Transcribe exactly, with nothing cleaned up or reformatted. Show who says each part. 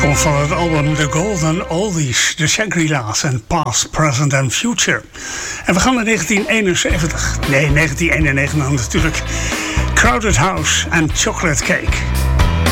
Speaker 1: Komt van het album The Golden Oldies, de Shangri-La's en Past, Present and Future. En we gaan naar negentien eenenzeventig. Nee, negentien eenennegentig natuurlijk. Crowded House en Chocolate Cake.